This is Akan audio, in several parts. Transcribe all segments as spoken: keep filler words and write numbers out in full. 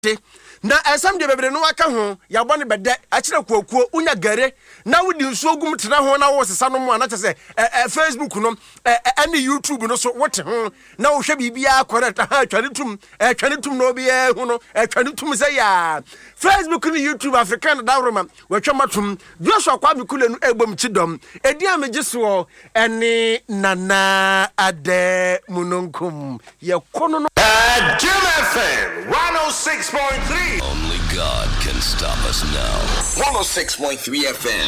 na esam de bebre no aka ho ya bɔ ne bɛdɛ akire kuokuo unya gare na wodi nsuo gum tena ho na wo sesa no mu ana kyese Facebook no ɛne YouTube no so wote ho na wo hwɛ bibia correct ha twani tum twani tum no bi e hu no twani tum sɛ ya Facebook ne YouTube African dawroma watwa matum Joshua Kwame Kule no ebom chidom edi amegiso ɛne Nana Ade Munonkum ye kono no Jim F M one oh six point three. Only God can stop us now. one oh six point three F M.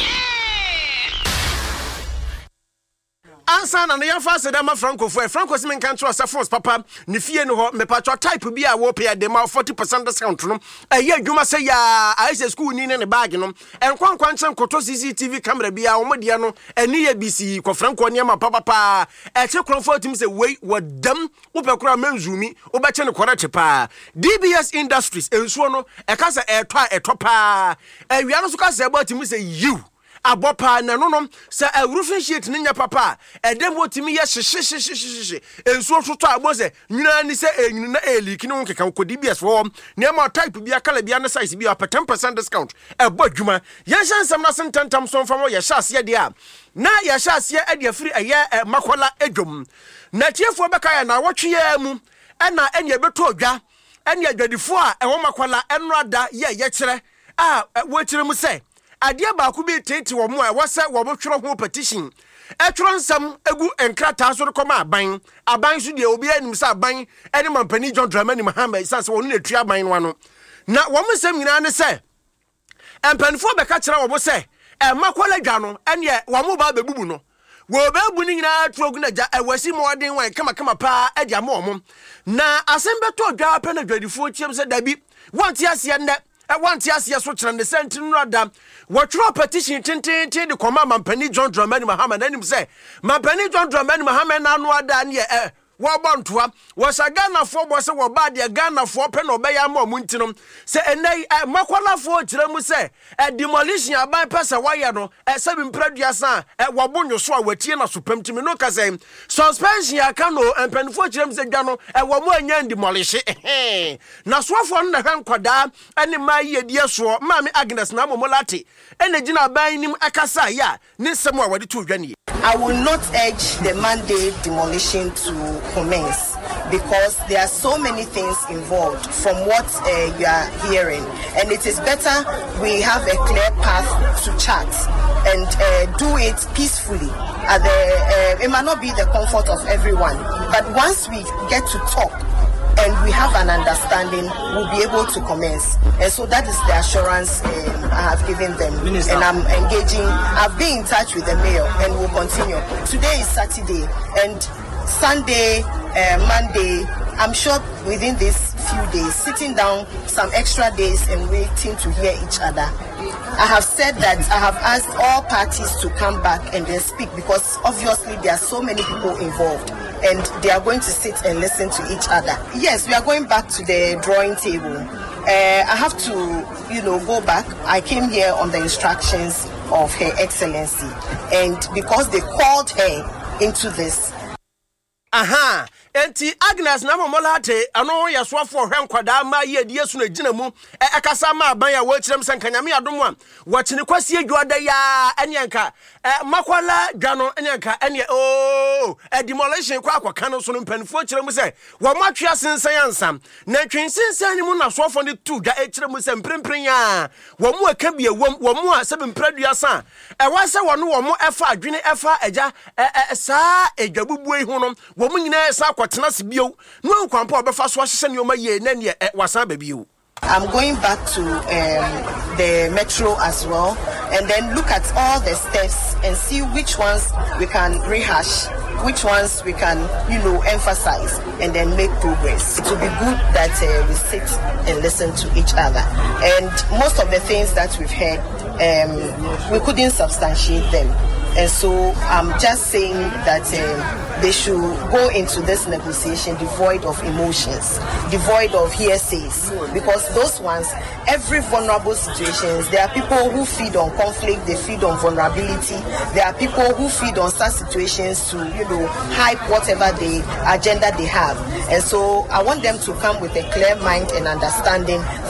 Ansa na ya fa se da ma Franco fo Franco se men kan tro se phones papa ne fie no ho me patro type bi a wo pay de ma forty percent discount no eye adwuma se ya I say school ni ne ne bag no enkwan kwan chen koto C C T V camera bi a wo modie no eni ya B C ko Franco ne ma papa pa e che kronfo tim se wei wodam wo pe kura manzumi wo be che ne correct pa D B S Industries ensuo no e ka se e to a e to pa e wia no so ka se about tim se you abopa na no no se a roofing sheet nya papa edem wotimi ye hyehyehyehyehye ensuo soto abose nyina ni se enyina na eliki ne nkeka ko D B S for ne ma type bia kala bia na size bia pa ten percent discount e bodwuma ye hyansam na sentantam so mfamo ye hyase de a na ye hyase e de afiri eye makola edwom na tiefo beka ya na wotwe ya mu na enye beto odwa ene adwadifo a e wo makola enrada ye ye kire a wo kire mu se adia ba ku bi tete wo mo a wo se wo bo tworo ho petition e tworo nsam egu enkrata so rekoma aban aban so de obi anim sa aban ene mampani John Dramani Muhammad sanse wonu na tua aban no ano na wo mo sam nyina ne se empanfo be ka kire wo bo se e makola dwa no ene wo mo ba bebubu no wo ba bu ni nyina trogu na ja e wasi mo den wan kama kama pa e dia mo mo na asem beto dwa pa na dwadifo chiem se dabi wonte ase nde I want to ask you so the sentin rada. What your petition tintin tin the command Mampani John Dramani Muhammad and him say Mampani John Dramani Muhammad na no ada ne eh wa bontoa was a Ghana for boss wa bad ya Ghana for pen obey am muntinum say enai makwala for kire mu say e demolition aban pesa wire no e seven praduasa e wabonyo so a watie na sopam timi no ka say suspension aka no empanfo kire mu say dwa no e wo mo anya demolition eh na soafo no na hwankwada ene ma yedi so maami Agnes na momolate ene gina ban nim akasa ya ne nsem a wade to dwane. I will not urge the mandate demolition to commence because there are so many things involved from what uh, you are hearing, and it is better we have a clear path to chart and uh, do it peacefully. At the, uh, it might not be the comfort of everyone, but once we get to talk and we have an understanding, we'll be able to commence. And so that is the assurance um, I have given them. Minister. And I'm engaging, I've been in touch with the mayor and we'll continue. Today is Saturday and Sunday, uh, Monday, I'm sure within these few days, sitting down some extra days and waiting to hear each other. I have said that I have asked all parties to come back and then speak because obviously there are so many people involved and they are going to sit and listen to each other. Yes, we are going back to the drawing table. Uh, I have to, you know, go back. I came here on the instructions of Her Excellency, and because they called her into this. Aha, enti Agnes na momolate ano ya swafo hwenkwada ma ye die su na gina mu e akasa ma aban ya wo kirem sankanyame adom a wo kine kwasi adwada ya enyanka e makwala dwano enyanka ene oh e demolition kwa akwaka no so no mpanifo kirem se wo matwe sensan ansam na twinsensan ni mu na swafo ne tu dwa e kirem se mprempren ya wo mu aka bia wom wo mu a se bempradua sa e wa se wo no wo mu efa adwene efa agya e saa edwabubu ehu no wo mu nyina sa kwatena se bio no kwampa obefa so ahye ne oma ye na ne wasan ba bio. I'm going back to um, the metro as well and then look at all the steps and see which ones we can rehash, which ones we can, you know, emphasize and then make progress. It will be good that uh, we sit and listen to each other. And most of the things that we've heard, um, we couldn't substantiate them. And so I'm just saying that um, they should go into this negotiation devoid of emotions, devoid of hearsays, because those ones, every vulnerable situations, there are people who feed on conflict, they feed on vulnerability, there are people who feed on such situations to, you know, hype whatever the agenda they have. And so I want them to come with a clear mind and understanding